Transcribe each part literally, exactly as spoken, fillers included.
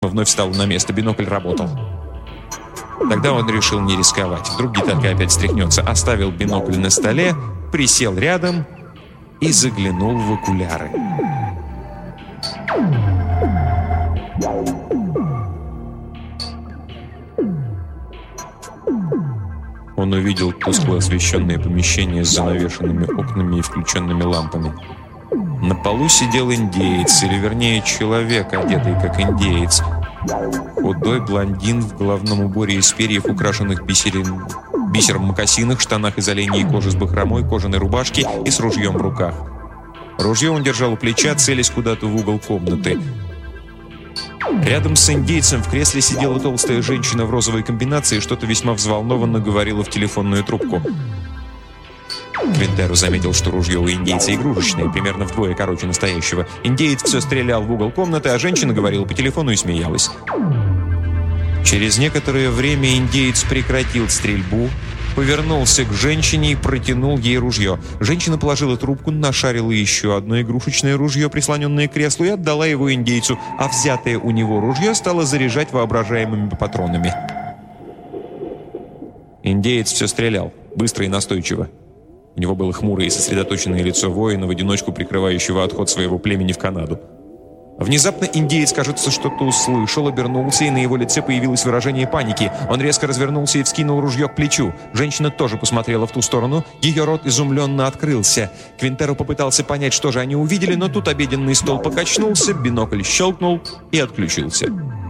вновь встала на место, бинокль работал. Тогда он решил не рисковать. Вдруг деталька опять стряхнется. Оставил бинокль на столе, присел рядом и заглянул в окуляры. Он увидел тускло освещенное помещение с занавешенными окнами и включенными лампами. На полу сидел индеец, или вернее человек, одетый как индеец. Худой блондин в головном уборе из перьев, украшенных бисерин... бисером мокасинах, штанах из оленьей кожи с бахромой, кожаной рубашке и с ружьем в руках. Ружье он держал у плеча, целясь куда-то в угол комнаты. Рядом с индейцем в кресле сидела толстая женщина в розовой комбинации и что-то весьма взволнованно говорила в телефонную трубку. Квинтеро заметил, что ружье у индейца игрушечное, примерно вдвое короче настоящего. Индеец все стрелял в угол комнаты, а женщина говорила по телефону и смеялась. Через некоторое время индеец прекратил стрельбу, повернулся к женщине и протянул ей ружье. Женщина положила трубку, нашарила еще одно игрушечное ружье, прислоненное к креслу, и отдала его индейцу, а взятое у него ружье стало заряжать воображаемыми патронами. Индеец все стрелял, быстро и настойчиво. У него было хмурое и сосредоточенное лицо воина, в одиночку прикрывающего отход своего племени в Канаду. Внезапно индеец, кажется, что-то услышал, обернулся, и на его лице появилось выражение паники. Он резко развернулся и вскинул ружье к плечу. Женщина тоже посмотрела в ту сторону. Ее рот изумленно открылся. Квинтеро попытался понять, что же они увидели, но тут обеденный стол покачнулся, бинокль щелкнул и отключился.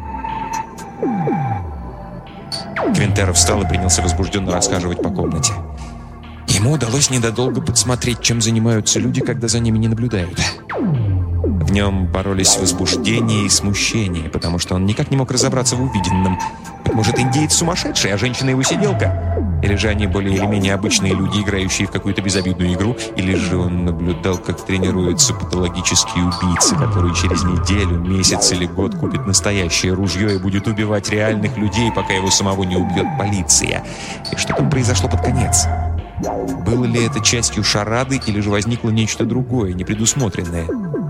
Квинтеро встал и принялся возбужденно расхаживать по комнате. Ему удалось недолго подсмотреть, чем занимаются люди, когда за ними не наблюдают. В нем боролись возбуждение и смущение, потому что он никак не мог разобраться в увиденном. Может, индеец сумасшедший, а женщина его сиделка? Или же они более или менее обычные люди, играющие в какую-то безобидную игру? Или же он наблюдал, как тренируются патологические убийцы, которые через неделю, месяц или год купят настоящее ружье и будет убивать реальных людей, пока его самого не убьет полиция? И что там произошло под конец? Было ли это частью шарады, или же возникло нечто другое, непредусмотренное?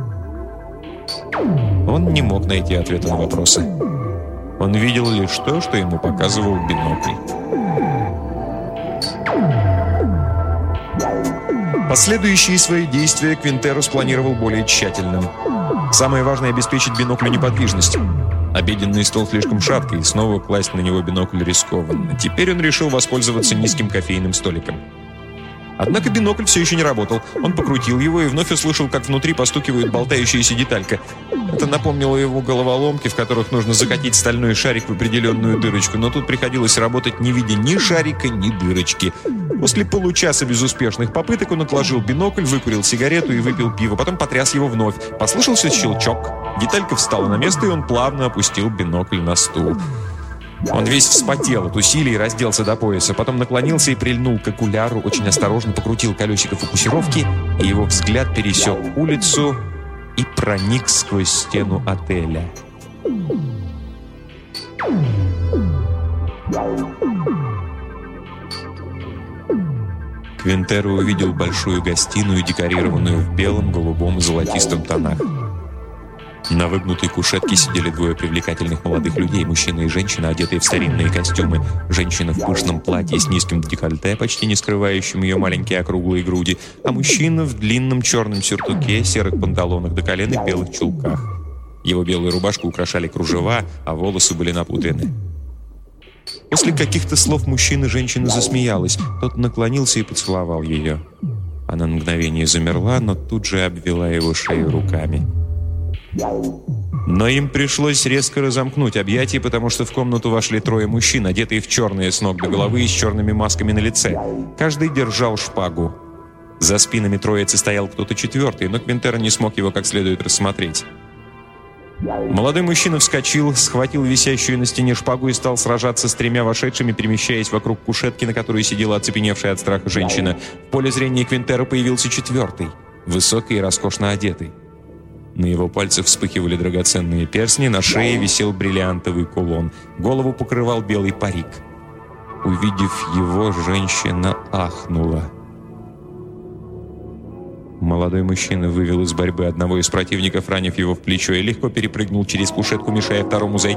Он не мог найти ответа на вопросы. Он видел лишь то, что ему показывал бинокль. Последующие свои действия Квинтеро спланировал более тщательно. Самое важное — обеспечить биноклю неподвижность. Обеденный стол слишком шаткий, и снова класть на него бинокль рискованно. Теперь он решил воспользоваться низким кофейным столиком. Однако бинокль все еще не работал. Он покрутил его и вновь услышал, как внутри постукивает болтающаяся деталька. Это напомнило ему головоломки, в которых нужно закатить стальной шарик в определенную дырочку, но тут приходилось работать, не видя ни шарика, ни дырочки. После получаса безуспешных попыток он отложил бинокль, выкурил сигарету и выпил пиво, потом потряс его вновь. Послышался щелчок. Деталька встала на место, и он плавно опустил бинокль на стул. Он весь вспотел от усилий и разделся до пояса. Потом наклонился и прильнул к окуляру, очень осторожно покрутил колесико фокусировки, и его взгляд пересек улицу и проник сквозь стену отеля. Квинтеро увидел большую гостиную, декорированную в белом, голубом и золотистом тонах. На выгнутой кушетке сидели двое привлекательных молодых людей, мужчина и женщина, одетые в старинные костюмы. Женщина в пышном платье с низким декольте, почти не скрывающим ее маленькие округлые груди, а мужчина в длинном черном сюртуке, серых панталонах до колен и белых чулках. Его белую рубашку украшали кружева, а волосы были напутрены. После каких-то слов мужчины женщина засмеялась. Тот наклонился и поцеловал ее. Она на мгновение замерла, но тут же обвела его шею руками. Но им пришлось резко разомкнуть объятия, потому что в комнату вошли трое мужчин, одетые в черные с ног до головы и с черными масками на лице. Каждый держал шпагу. За спинами троицы стоял кто-то четвертый, но Квинтеро не смог его как следует рассмотреть. Молодой мужчина вскочил, схватил висящую на стене шпагу и стал сражаться с тремя вошедшими, перемещаясь вокруг кушетки, на которой сидела оцепеневшая от страха женщина. В поле зрения Квинтеро появился четвертый, высокий и роскошно одетый. На его пальцах вспыхивали драгоценные перстни, на шее висел бриллиантовый кулон, голову покрывал белый парик. Увидев его, женщина ахнула. Молодой мужчина вывел из борьбы одного из противников, ранив его в плечо, и легко перепрыгнул через кушетку, мешая второму зайти